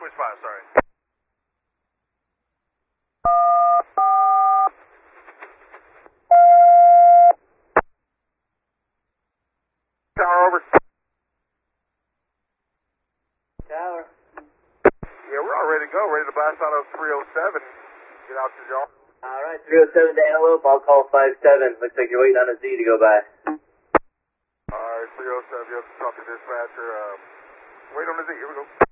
switch 5, sorry. Tower over. Tower. Yeah, we're all ready to go. Ready to blast out of 307. Get out to y'all. Alright, 307 to Antelope. I'll call 57. Looks like you're waiting on a Z to go by. Alright, 307. You have to talk to dispatcher. Wait on the Z. Here we go.